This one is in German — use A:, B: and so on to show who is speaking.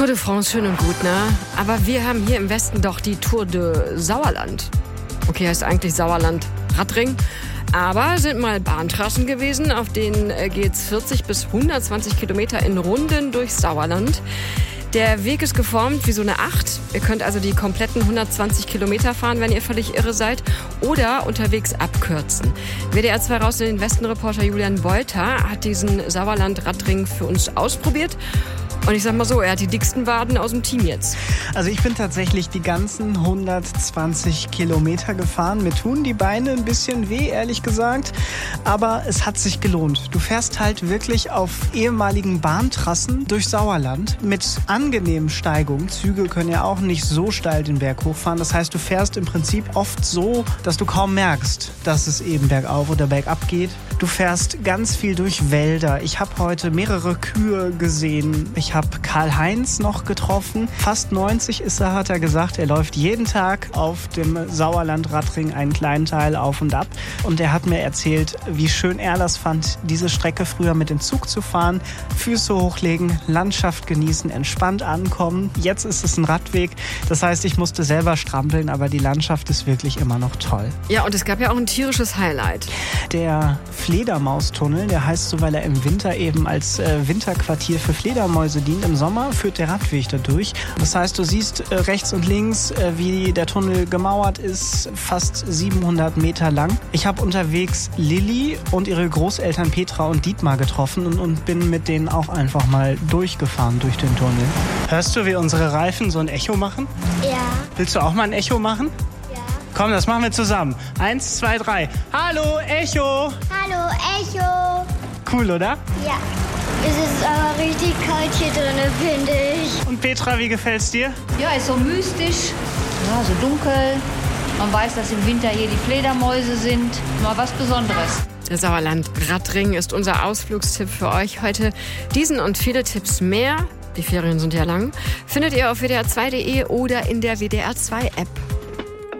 A: Tour de France, schön und gut, ne? Aber wir haben hier im Westen doch die Tour de Sauerland. Okay, heißt eigentlich Sauerland-Radring. Aber sind mal Bahntrassen gewesen, auf denen geht's 40 bis 120 Kilometer in Runden durch Sauerland. Der Weg ist geformt wie so eine 8. Ihr könnt also die kompletten 120 Kilometer fahren, wenn ihr völlig irre seid, oder unterwegs abkürzen. WDR 2 raus in den Westen-Reporter Julian Beuter hat diesen Sauerland-Radring für uns ausprobiert. Und ich sag mal so, er hat die dicksten Waden aus dem Team jetzt.
B: Also ich bin tatsächlich die ganzen 120 Kilometer gefahren. Mir tun die Beine ein bisschen weh, ehrlich gesagt. Aber es hat sich gelohnt. Du fährst halt wirklich auf ehemaligen Bahntrassen durch Sauerland mit angenehmen Steigungen. Züge können ja auch nicht so steil den Berg hochfahren. Das heißt, du fährst im Prinzip oft so, dass du kaum merkst, dass es eben bergauf oder bergab geht. Du fährst ganz viel durch Wälder. Ich habe heute mehrere Kühe gesehen. Ich habe Karl-Heinz noch getroffen. Fast 90 ist er, hat er gesagt. Er läuft jeden Tag auf dem Sauerland-Radring einen kleinen Teil auf und ab. Und er hat mir erzählt, wie schön er das fand, diese Strecke früher mit dem Zug zu fahren. Füße hochlegen, Landschaft genießen, entspannt ankommen. Jetzt ist es ein Radweg. Das heißt, ich musste selber strampeln, aber die Landschaft ist wirklich immer noch toll.
A: Ja, und es gab ja auch ein tierisches Highlight.
B: Der Fledermaustunnel, der heißt so, weil er im Winter eben als Winterquartier für Fledermäuse dient. Im Sommer führt der Radweg da durch. Das heißt, du siehst rechts und links, wie der Tunnel gemauert ist, fast 700 Meter lang. Ich habe unterwegs Lilly und ihre Großeltern Petra und Dietmar getroffen und bin mit denen auch einfach mal durchgefahren durch den Tunnel. Hörst du, wie unsere Reifen so ein Echo machen?
C: Ja.
B: Willst du auch mal ein Echo machen?
C: Ja.
B: Komm, das machen wir zusammen. 1, 2, 3. Hallo, Echo!
C: Hallo, Echo!
B: Cool, oder?
C: Ja. Es ist aber richtig kalt hier drin, finde ich.
B: Und Petra, wie gefällt's dir?
D: Ja, ist so mystisch, ja, so dunkel. Man weiß, dass im Winter hier die Fledermäuse sind. Mal was Besonderes.
A: Der Sauerland-Radring ist unser Ausflugstipp für euch heute. Diesen und viele Tipps mehr, die Ferien sind ja lang, findet ihr auf wdr2.de oder in der WDR 2 App.